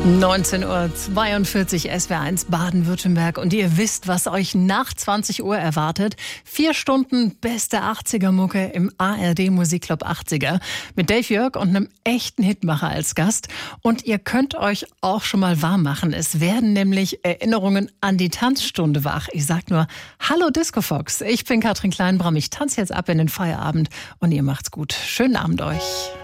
19:42 Uhr SWR1 Baden-Württemberg und ihr wisst, was euch nach 20 Uhr erwartet. 4 Stunden beste 80er-Mucke im ARD Musikclub 80er mit Dave Jörg und einem echten Hitmacher als Gast. Und ihr könnt euch auch schon mal warm machen. Es werden nämlich Erinnerungen an die Tanzstunde wach. Ich sag nur, hallo Disco Fox, ich bin Katrin Kleinbram. Ich tanze jetzt ab in den Feierabend und ihr macht's gut. Schönen Abend euch.